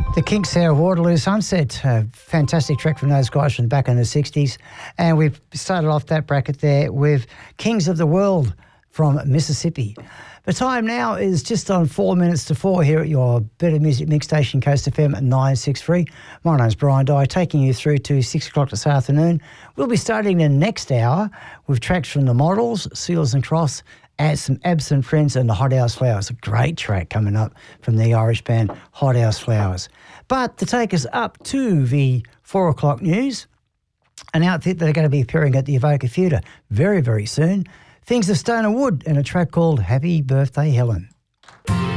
The Kinks there, Waterloo Sunset. A fantastic track from those guys from back in the 60s. And we've started off that bracket there with Kings of the World from Mississippi. The time now is just on 4 minutes to 4 here at your Better Music Mix station, Coast FM at 963. My name's Brian Dye, taking you through to 6 o'clock this afternoon. We'll be starting the next hour with tracks from The Models, Seals and Crofts, and some Absent Friends and the Hot House Flowers. A great track coming up from the Irish band Hot House Flowers. But to take us up to the 4 o'clock news, an outfit that are going to be appearing at the Evoca Theatre very, very soon, Things of Stone and Wood, and a track called Happy Birthday Helen.